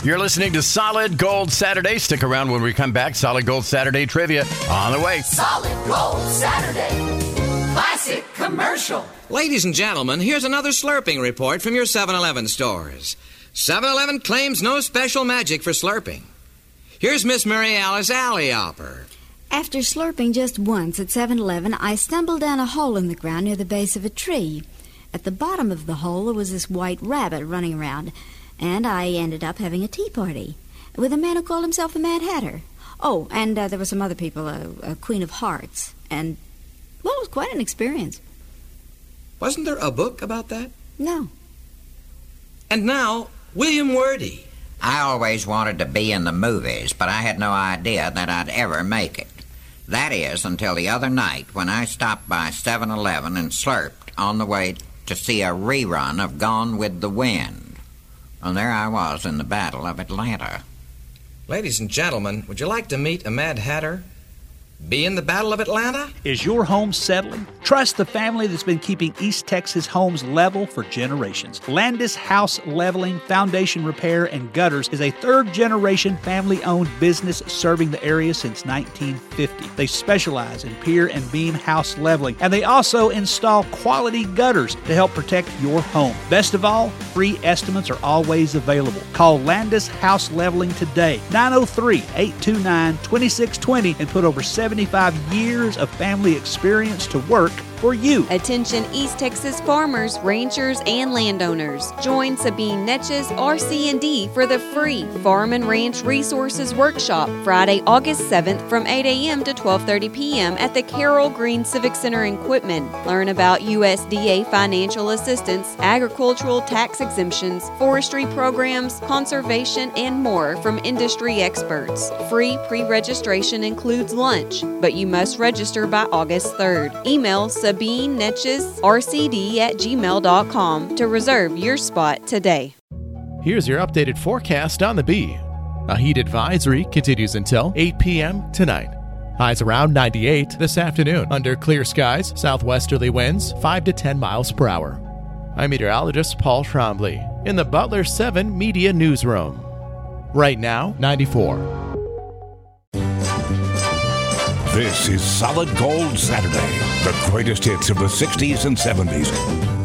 You're listening to Solid Gold Saturday. Stick around when we come back. Solid Gold Saturday trivia on the way. Solid Gold Saturday. Classic commercial. Ladies and gentlemen, here's another slurping report from your 7-Eleven stores. 7-Eleven claims no special magic for slurping. Here's Miss Mary Alice Alley-Opper. After slurping just once at 7-Eleven, I stumbled down a hole in the ground near the base of a tree. At the bottom of the hole, there was this white rabbit running around, and I ended up having a tea party with a man who called himself the Mad Hatter. Oh, and there were some other people, a Queen of Hearts, and, well, it was quite an experience. Wasn't there a book about that? No. And now, William Wordy. I always wanted to be in the movies, but I had no idea that I'd ever make it. That is, until the other night when I stopped by 7-Eleven and slurped on the way to see a rerun of Gone with the Wind. And there I was in the Battle of Atlanta. Ladies and gentlemen, would you like to meet a Mad Hatter? Be in the Battle of Atlanta? Is your home settling? Trust the family that's been keeping East Texas homes level for generations. Landis House Leveling, Foundation Repair, and Gutters is a third-generation family-owned business serving the area since 1950. They specialize in pier and beam house leveling, and they also install quality gutters to help protect your home. Best of all, free estimates are always available. Call Landis House Leveling today, 903-829-2620, and put over 75 years of family experience to work for you. Attention East Texas farmers, ranchers, and landowners. Join Sabine Netches, RC&D for the free Farm and Ranch Resources Workshop Friday, August 7th from 8 a.m. to 12:30 p.m. at the Carroll Green Civic Center in Quitman. Learn about USDA financial assistance, agricultural tax exemptions, forestry programs, conservation, and more from industry experts. Free pre-registration includes lunch, but you must register by August 3rd. Email SabineNetchesRCD@gmail.com to reserve your spot today. Here's your updated forecast on the Bee. A heat advisory continues until 8 p.m. tonight. Highs around 98 this afternoon. Under clear skies, southwesterly winds 5 to 10 miles per hour. I'm meteorologist Paul Trombley in the Butler 7 Media Newsroom. Right now, 94. This is Solid Gold Saturday, the greatest hits of the 60s and 70s.